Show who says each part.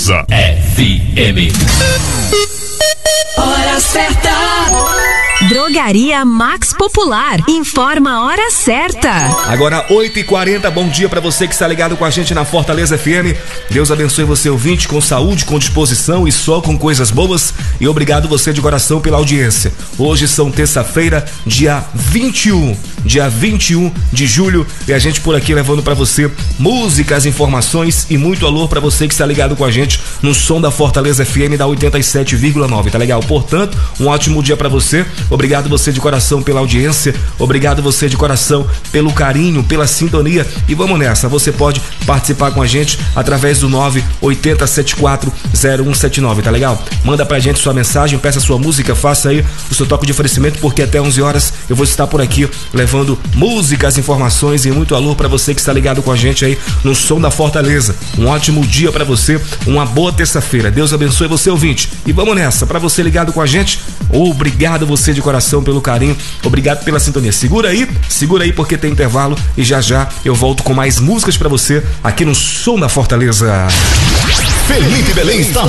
Speaker 1: Fortaleza FM.
Speaker 2: Hora certa. Drogaria Max Popular informa a hora certa.
Speaker 3: Agora 8h40, bom dia pra você que está ligado com a gente na Fortaleza FM. Deus abençoe você, ouvinte, com saúde, com disposição e só com coisas boas. E obrigado você de coração pela audiência. Hoje são terça-feira, dia 21 de julho, e a gente por aqui levando pra você músicas, informações e muito alô pra você que está ligado com a gente no som da Fortaleza FM da 87,9, tá legal? Portanto, um ótimo dia pra você. Obrigado você de coração pela audiência, obrigado você de coração pelo carinho, pela sintonia, e vamos nessa. Você pode participar com a gente através do 980740179, tá legal? Manda pra gente sua mensagem, peça sua música, faça aí o seu toque de oferecimento, porque até 11 horas eu vou estar por aqui levando músicas, informações e muito alô pra você que está ligado com a gente aí no som da Fortaleza. Um ótimo dia pra você, uma boa terça-feira. Deus abençoe você, ouvinte, e vamos nessa. Pra você ligado com a gente, obrigado você de coração pelo carinho, obrigado pela sintonia. Segura aí porque tem intervalo e já eu volto com mais músicas pra você aqui no som da Fortaleza.
Speaker 1: Felipe Belém está